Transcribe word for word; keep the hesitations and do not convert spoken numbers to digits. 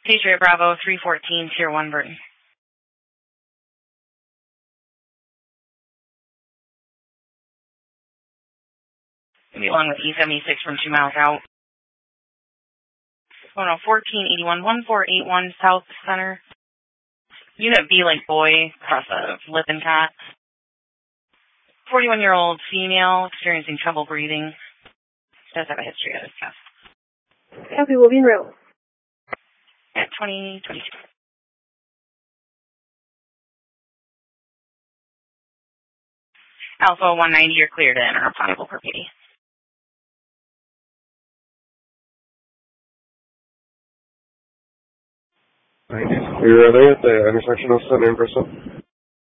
Patriot Bravo three fourteen, Tier one, Burton. Maybe along with E seventy-six from two miles out. Oh no, fourteen eighty-one, one four eight one South Center. Unit B like boy, across of Lippincott. forty-one-year-old female experiencing trouble breathing. Does have a history of this test. Copy, will be en route. At twenty twenty-two. Alpha one ninety, you're clear to enter upon per P D. You're there at the intersection of Center and Bristol?